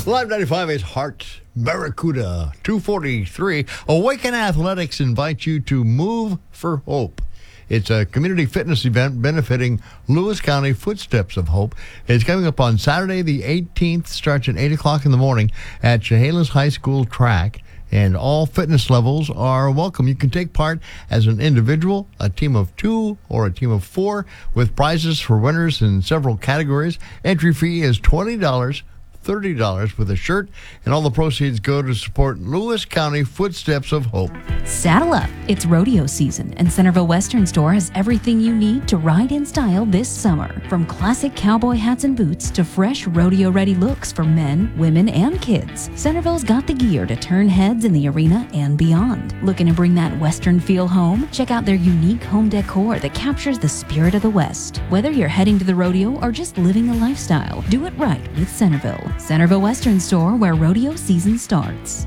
Live 95 is Heart Barracuda 243. Awaken Athletics invites you to Move for Hope. It's a community fitness event benefiting Lewis County Footsteps of Hope. It's coming up on Saturday the 18th, starts at 8 o'clock in the morning at Chehalis High School track. And all fitness levels are welcome. You can take part as an individual, a team of 2, or a team of 4, with prizes for winners in several categories. Entry fee is $20. $30 with a shirt, and all the proceeds go to support Lewis County Footsteps of Hope. Saddle up. It's rodeo season, and Centerville Western Store has everything you need to ride in style this summer. From classic cowboy hats and boots to fresh rodeo-ready looks for men, women, and kids, Centerville's got the gear to turn heads in the arena and beyond. Looking to bring that Western feel home? Check out their unique home decor that captures the spirit of the West. Whether you're heading to the rodeo or just living the lifestyle, do it right with Centerville. Centerville Western Store, where rodeo season starts.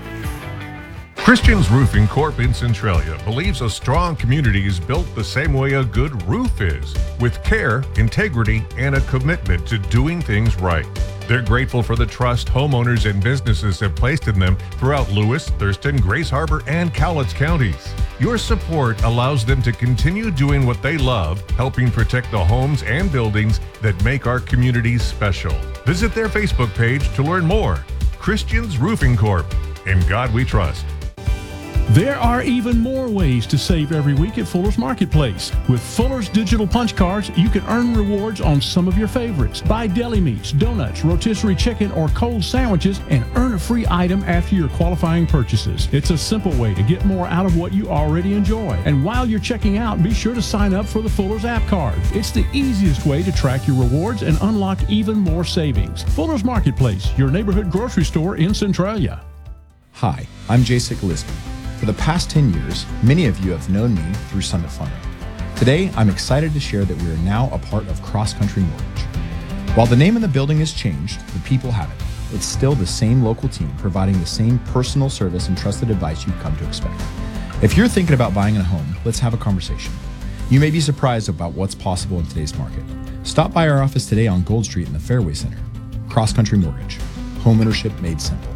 Christian's Roofing Corp in Centralia believes a strong community is built the same way a good roof is, with care, integrity, and a commitment to doing things right. They're grateful for the trust homeowners and businesses have placed in them throughout Lewis, Thurston, Grace Harbor, and Cowlitz counties. Your support allows them to continue doing what they love, helping protect the homes and buildings that make our communities special. Visit their Facebook page to learn more. Christian's Roofing Corp. In God we trust. There are even more ways to save every week at Fuller's Marketplace. With Fuller's digital punch cards, you can earn rewards on some of your favorites. Buy deli meats, donuts, rotisserie chicken, or cold sandwiches and earn a free item after your qualifying purchases. It's a simple way to get more out of what you already enjoy. And while you're checking out, be sure to sign up for the Fuller's app card. It's the easiest way to track your rewards and unlock even more savings. Fuller's Marketplace, your neighborhood grocery store in Centralia. Hi, I'm Jacek Lisby. For the past 10 years, many of you have known me through Summit Funding. Today, I'm excited to share that we are now a part of Cross Country Mortgage. While the name of the building has changed, the people haven't. It's still the same local team providing the same personal service and trusted advice you've come to expect. If you're thinking about buying a home, let's have a conversation. You may be surprised about what's possible in today's market. Stop by our office today on Gold Street in the Fairway Center. Cross Country Mortgage. Homeownership made simple.